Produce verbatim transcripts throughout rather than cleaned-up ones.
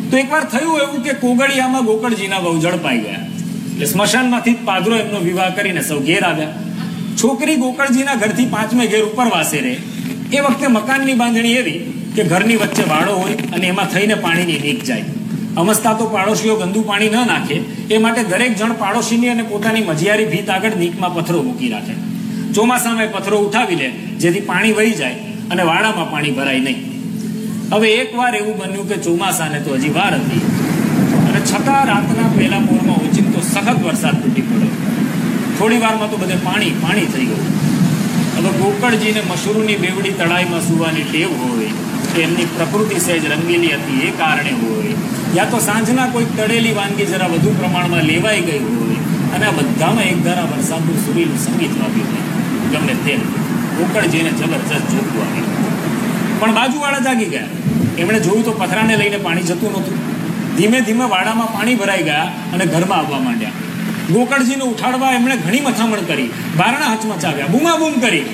તો એકવાર થયું એવું કે કોગળિયામાં ગોકળજીના વહુ ઝડપાઈ ગયા, એટલે સ્મશાનમાંથી જ પાદરો એમનો વિવાહ કરીને સૌ ઘેર આવ્યા. છોકરી ગોકળજીના ઘરથી પાંચમે ઘેર ઉપરવાસે રહે. એ વખતે મકાનની બાંધણી એવી કે ઘરની વચ્ચે વાડો હોય અને એમાં થઈને પાણીની નીક જાય. અમસ્તા તો પાડોશીઓ ગંદુ પાણી ન નાખે એ માટે દરેક જણ પાડોશીની અને પોતાની મજિયારી ભીત આગળ નીકમાં પથ્થરો મૂકી રાખે. ચોમાસામાં પથ્થરો ઉઠાવી લે જેથી પાણી વહી જાય અને વાડામાં પાણી ભરાય નહીં. હવે એક વાર એવું બન્યું કે ચોમાસાને તો હજી વાર હતી અને છતાં રાતના પહેલા પોરમાં ઓચિંતો સખત વરસાદ તૂટી પડ્યો. થોડી વારમાં તો બધે પાણી પાણી થઈ ગયું. હવે ગોકળજીને મશરૂની બેવડી તળાઈમાં સુવાની ટેવ હોય કે એમની પ્રકૃતિ સહેજ રંગીલી હતી એ કારણે હોય, યા તો સાંજના કોઈક તળેલી વાનગી જરા વધુ પ્રમાણમાં લેવાઈ ગઈ હોય અને આ બધામાં એક ધારા વરસાદનું સુરીલું સંગીત વાગ્યું હોય. ગમે તેમ ગોકળજીને જબરજસ્ત જોતું આવ્યું. પણ બાજુવાળા જાગી ગયા. એમણે જોયું તો પથરાને લઈને પાણી જતું નહોતું. ધીમે ધીમે વાડામાં પાણી ભરાઈ ગયા અને ઘરમાં આવવા માંડ્યા. ગોકળજીને ઉઠાડવા એમણે ઘણી મથામણ કરી, બારણા હચમચાવ્યા, બૂમાબૂમ કરી,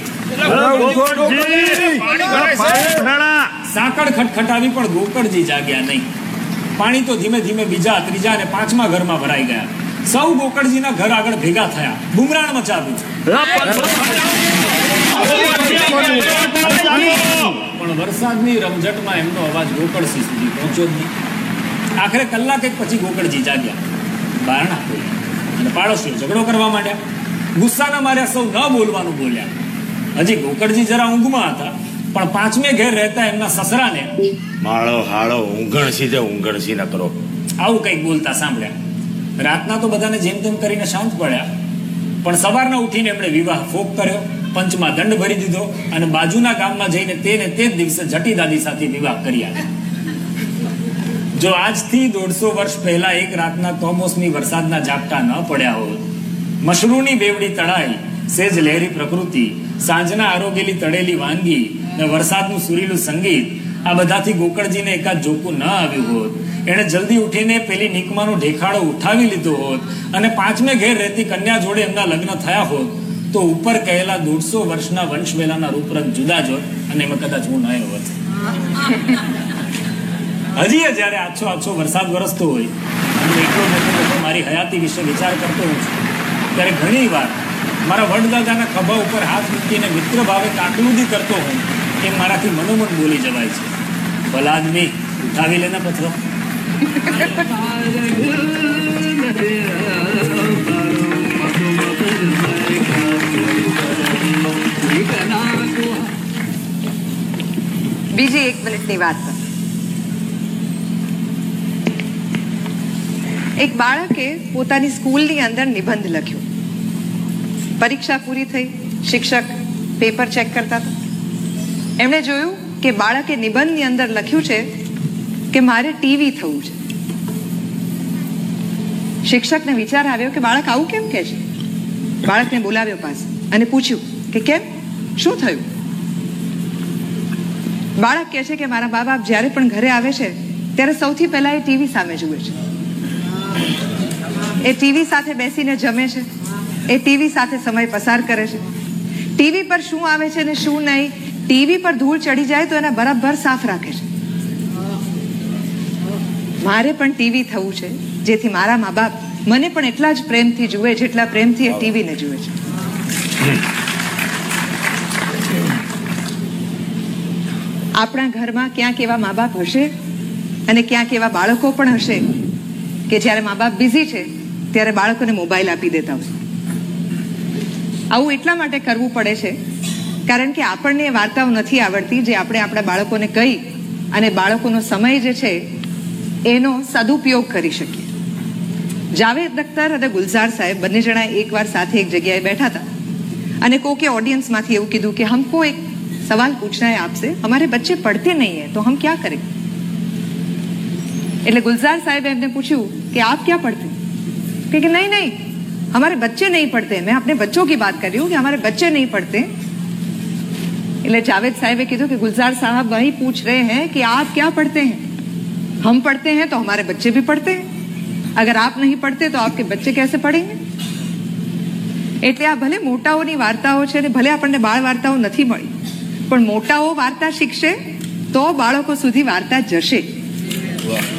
સાંકળ ખટખટાવી, પણ ગોકળજી જાગ્યા નહીં. પાણી તો ધીમે ધીમે બીજા, ત્રીજા અને પાંચમા ઘરમાં ભરાઈ ગયા. સૌ ગોકળજીના ઘર આગળ ભેગા થયા, બુમરાણ મચાવ્યું. પણ વરસાદની રમઝટમાં એમનો અવાજ ગોકળજી સુધી પહોંચ્યો જ નહીં. આખરે કલાક એક પછી ગોકળજી જાગ્યા, બારણા ખોલ્યા અને પાડોશીઓ ઝઘડો કરવા માંડ્યા. ગુસ્સાના માર્યા સૌ ન બોલવાનું બોલ્યા. હજી ગોકળજી જરા ઊંઘમાં હતા, પણ પાંચમે ઘેર રહેતા એમના સસરાને માળો હાળો ઊંઘણસી જે ઊંઘણસી ન કરો આવું કંઈક બોલતા સાંભળ્યા. રાતના તો બધાને જેમ તેમ કરીને શાંત પડ્યા, પણ સવારના ઉઠીને એમણે વિવાહ ફોક કર્યો, પંચમાં દંડ ભરી દીધો અને બાજુના ગામમાં જઈને તેને તે જ દિવસે જટી દાદી સાથે વિવાહ કર્યા. જો આજથી દોઢસો વર્ષ પહેલા એક રાતના કમોસમી વરસાદના ઝાપટા ન પડ્યા હોત, મશરૂની બેવડી તળાઈ, સેજ લહેરી પ્રકૃતિ, સાંજના આરોગેલી તળેલી વાનગી ને વરસાદનું સુરીલું સંગીત, આ બધાથી ગોકળજીને એકાદ જોકું ન આવ્યું હોત, એણે જલ્દી ઉઠીને પેલી નિકમાનો ઢેખાડો ઉઠાવી લીધો હોત અને પાંચમે ઘેર રહેતી કન્યા જોડે એમના લગ્ન થયા હોત, તો ઉપર કહેલા દોઢસો વર્ષના વંશવેલાના રૂપરંગ જુદા જ હોત અને એમાં કદાચ હું ન હોત. હજી જયારે આછો આછો વરસાદ વરસતો હોય અને એટલો મોટો મારી હયાતી વિશે વિચાર કરતો હોઉં છું, ત્યારે ઘણી વાર મારા વડદાદાના ખભા ઉપર હાથ મૂકીને મિત્ર ભાવે કાકલુદી કરતો હોઉં એ મારાથી મનોમન બોલી જવાય છે, ભલા આદમી ઉઠાવી લેના પથરો. બીજી એક મિનિટની વાત. એક બાળકે પોતાની સ્કૂલની અંદર નિબંધ લખ્યો. પરીક્ષા પૂરી થઈ, શિક્ષક પેપર ચેક કરતા હતા. એમણે જોયું કે બાળકે નિબંધની અંદર લખ્યું છે કે મારે ટીવી થવું છે. શિક્ષકને વિચાર આવ્યો કે બાળક આવું કેમ કહે છે. બાળકને બોલાવ્યો પાસે અને પૂછ્યું કે કેમ, શું થયું. બાળક કહે છે કે મારા બા બાપ જ્યારે પણ ઘરે આવે છે ત્યારે સૌથી પહેલા એ ટીવી સામે જુએ છે. એ ટીવી સાથે બેસીને જમે છે, એ ટીવી સાથે સમય પસાર કરે છે. ટીવી પર શું આવે છે ને શું નહીં, ટીવી પર ધૂળ ચડી જાય તો એને બરાબર સાફ રાખે છે. મારે પણ ટીવી થવું છે જેથી મારા મા બાપ મને પણ એટલા જ પ્રેમથી જુએ જેટલા પ્રેમથી એ ટીવીને જુએ છે. આપણા ઘરમાં ક્યાંક એવા મા બાપ હશે અને ક્યાંક એવા બાળકો પણ હશે કે જ્યારે મા બાપ બિઝી છે ત્યારે બાળકોને મોબાઈલ આપી દેતા હોય. આવું એટલા માટે કરવું પડે છે કારણ કે આપણને એ વાર્તાઓ નથી આવડતી જે આપણે આપણા બાળકોને કહી અને બાળકોનો સમય જે છે એનો સદુપયોગ કરી શકીએ. જાવેદ અખ્તર અને ગુલઝાર સાહેબ બંને જણા એકવાર સાથે એક જગ્યાએ બેઠા હતા અને કોકે ઓડિયન્સમાંથી એવું કીધું કે हमको एक सवाल पूछना है आपसे, हमारे बच्चे पढ़ते नहीं है तो हम क्या करें. એટલે ગુલઝાર સાહેબ એમને પૂછ્યું कि आप क्या पढ़ते हैं. कि नहीं नहीं हमारे बच्चे नहीं पढ़ते, मैं अपने बच्चों की बात कर रही हूँ कि हमारे बच्चे नहीं पढ़ते. એટલે जावेद साहब કીધું कि गुलजार साहब वही पूछ रहे हैं कि आप क्या पढ़ते हैं. हम पढ़ते हैं तो हमारे बच्चे भी पढ़ते हैं, अगर आप नहीं पढ़ते तो आपके बच्चे कैसे पढ़ेंगे. એટલે આ ભલે મોટાઓની વાર્તાઓ છે ને ભલે આપણને બાળ વાર્તાઓ નથી મળી, પણ મોટાઓ વાર્તા શીખશે તો બાળકો સુધી વાર્તા જશે.